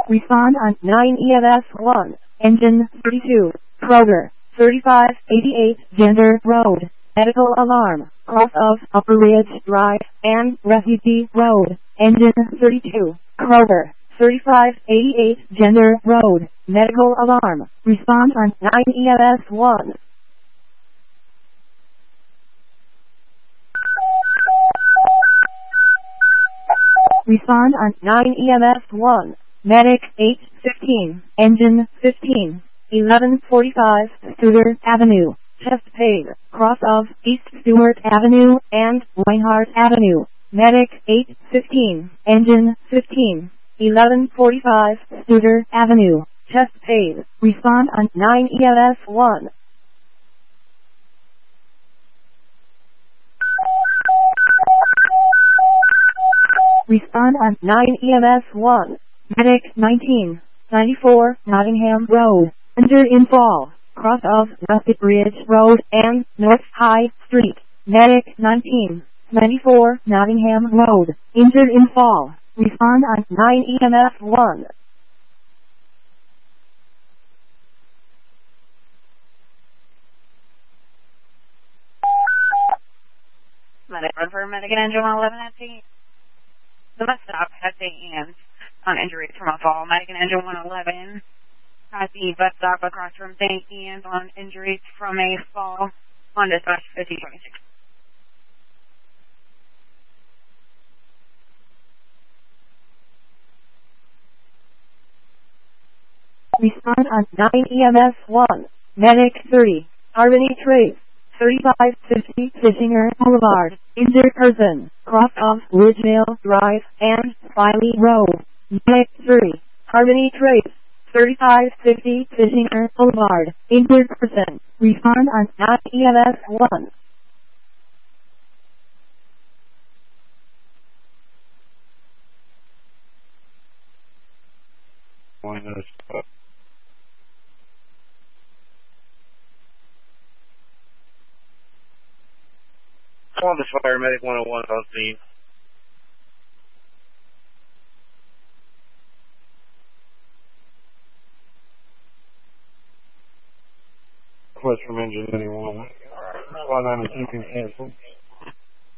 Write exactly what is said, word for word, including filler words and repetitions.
Respond on nine E M S one, engine thirty-two, Kroger, thirty-five eighty-eight Gender Road, medical alarm, cross of Upper Ridge Drive and Refugee Road, engine thirty-two, Kroger, thirty-five eighty-eight Gender Road, medical alarm, respond on nine E M S one. Respond on nine E M S one. Medic eight fifteen, engine fifteen, eleven forty-five Studer Avenue, Chesapeake, cross of East Stewart Avenue and Reinhardt Avenue. Medic eight fifteen, engine fifteen, eleven forty-five Studer Avenue, Chesapeake. Respond on nine E M S one. Respond on nine E M S one. Medic nineteen ninety-four Nottingham Road, injured in fall, cross of Russet Bridge Road and North High Street. Medic nineteen ninety-four Nottingham Road, injured in fall. Respond on nine E M S one. Medic, run for Medic and engine one eleven at the the bus stop at the end on injuries from a fall. Medic and engine one eleven at the bus stop across from Saint Ian's on injuries from a fall on dispatch fifty twenty-six. Respond on nine E M S one. Medic thirty, Harmony Trace, thirty-five fifty Fishinger Boulevard, injured person, cross of Ridgeville Drive and Filey Road. Medic thirty, Harmony Trace, thirty-five fifty Fishinger Boulevard, injured person. Respond on nine E M S one. On the fire, Medic one oh one on scene. Request from engine anyone. one ninety-two can cancel.